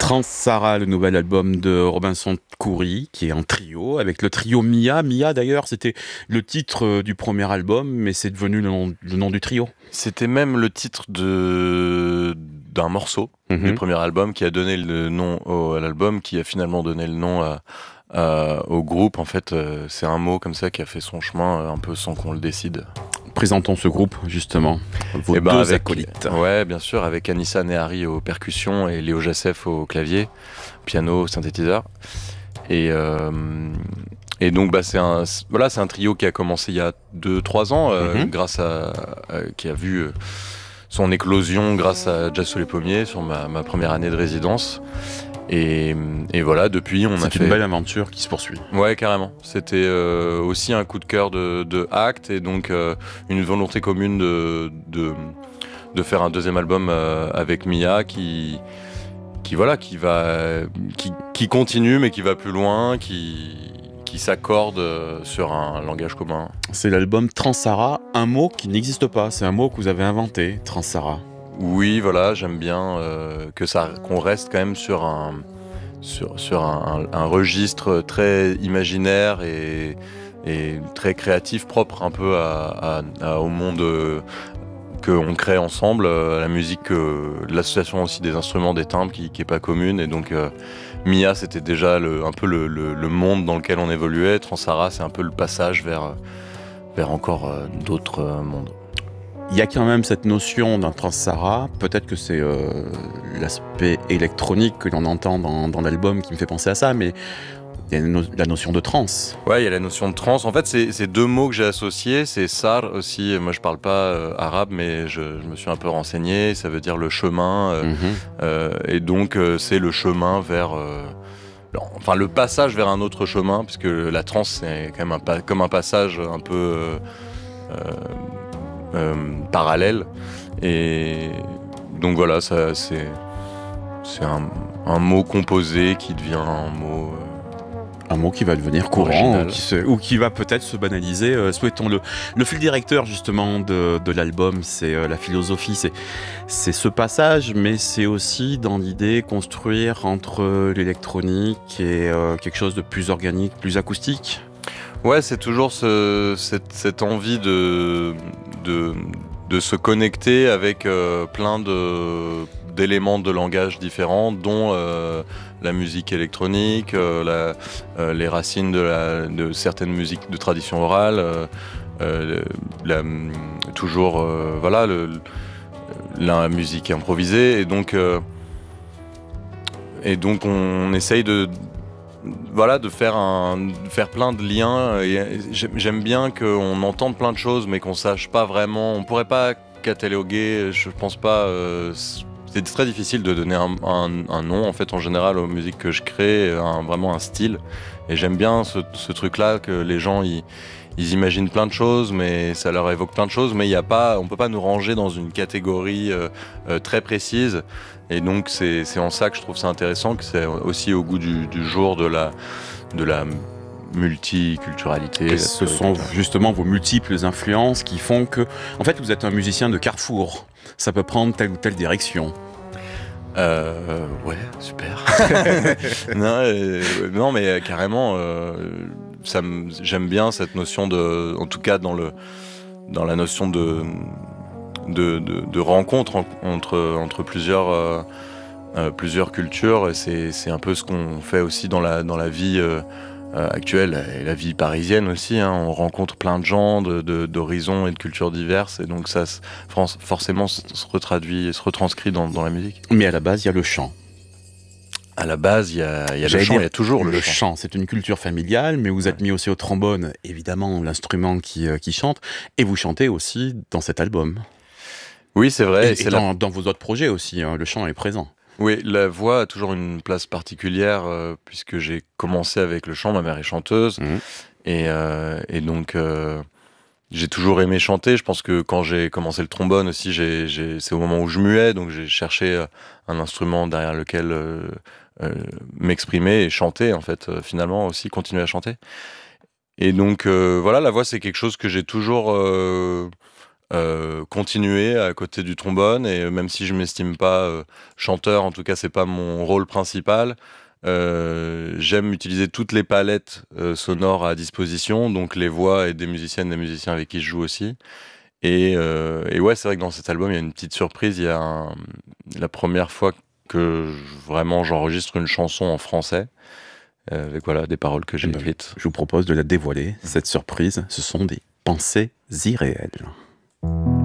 Transara, le nouvel album de Robinson Khoury, qui est en trio, avec le trio Mia. Mia, d'ailleurs, c'était le titre du premier album, mais c'est devenu le nom du trio. C'était même le titre d'un morceau du premier album qui a donné le nom à l'album, qui a finalement donné le nom au groupe. En fait, c'est un mot comme ça qui a fait son chemin un peu sans qu'on le décide. Présentons ce groupe, justement, vos deux acolytes. Ouais, bien sûr, avec Anissa Nehari aux percussions et Léo Jassef au clavier, piano, synthétiseur. Et donc, c'est un trio qui a commencé il y a 2-3 ans, qui a vu son éclosion grâce à Jazz sous les pommiers sur ma première année de résidence. Et voilà, depuis, c'est une belle aventure qui se poursuit. Ouais, carrément. C'était aussi un coup de cœur de Act, et donc une volonté commune de faire un deuxième album avec Mia qui continue, mais qui va plus loin, qui s'accorde sur un langage commun. C'est l'album Transara, un mot qui n'existe pas, c'est un mot que vous avez inventé, Transara. Oui, voilà, j'aime bien qu'on reste quand même sur un registre très imaginaire et très créatif, propre un peu au monde qu'on crée ensemble, la musique, l'association aussi des instruments, des timbres qui est pas commune. Et donc Mia, c'était déjà un peu le monde dans lequel on évoluait. Transara, c'est un peu le passage vers encore d'autres mondes. Il y a quand même cette notion d'un Transara, peut-être que c'est l'aspect électronique que l'on entend dans l'album qui me fait penser à ça, mais il y a la notion de trance. Ouais, il y a la notion de trance. En fait, c'est deux mots que j'ai associés, c'est sar aussi, moi je parle pas arabe, mais je me suis un peu renseigné, ça veut dire le chemin, et donc c'est le chemin vers... le passage vers un autre chemin, puisque la trance c'est quand même comme un passage un peu... parallèle, et donc voilà, ça c'est un mot composé qui devient un mot qui va devenir courant ou qui va peut-être se banaliser, souhaitons-le. Le fil directeur justement de l'album, c'est la philosophie, c'est ce passage, mais c'est aussi dans l'idée construire entre l'électronique et quelque chose de plus organique, plus acoustique. Ouais, c'est toujours cette envie de se connecter avec plein d'éléments de langage différents, dont la musique électronique, les racines de certaines musiques de tradition orale, la musique improvisée, et donc on essaye de faire plein de liens. Et j'aime bien qu'on entende plein de choses, mais qu'on sache pas vraiment. On pourrait pas cataloguer, je pense pas. C'est très difficile de donner un nom, en fait, en général, aux musiques que je crée, vraiment un style. Et j'aime bien ce truc-là, que les gens, ils imaginent plein de choses, mais ça leur évoque plein de choses, mais on peut pas nous ranger dans une catégorie très précise. Et donc c'est en ça que je trouve ça intéressant, que c'est aussi au goût du jour de la multiculturalité. Et ce sont justement vos multiples influences qui font que, en fait, vous êtes un musicien de carrefour. Ça peut prendre telle ou telle direction. Ouais, super. Non, mais carrément, j'aime bien cette notion en tout cas dans la notion de rencontre entre plusieurs cultures, et c'est un peu ce qu'on fait aussi dans la vie actuelle, et la vie parisienne aussi, hein. On rencontre plein de gens d'horizons et de cultures diverses, et donc ça forcément se retraduit et se retranscrit dans la musique. Mais à la base, il y a le chant. À la base, il y a le chant, il y a toujours le chant. C'est une culture familiale, mais vous êtes mis aussi au trombone, évidemment, l'instrument qui chante, et vous chantez aussi dans cet album. Oui, c'est vrai. Et dans vos autres projets aussi, hein, le chant est présent. Oui, la voix a toujours une place particulière, puisque j'ai commencé avec le chant, ma mère est chanteuse, et donc j'ai toujours aimé chanter. Je pense que quand j'ai commencé le trombone aussi, c'est au moment où je muais, donc j'ai cherché un instrument derrière lequel m'exprimer et chanter, en fait, finalement aussi continuer à chanter. Et donc la voix, c'est quelque chose que j'ai toujours continuer à côté du trombone, et même si je m'estime pas chanteur, en tout cas c'est pas mon rôle principal, j'aime utiliser toutes les palettes sonores à disposition, donc les voix et des musiciennes, des musiciens avec qui je joue aussi. Et ouais, c'est vrai que dans cet album, il y a une petite surprise. Il y a la première fois que vraiment j'enregistre une chanson en français, avec voilà, des paroles que j'ai écrites. Je vous propose de la dévoiler, cette surprise. Ce sont des pensées irréelles.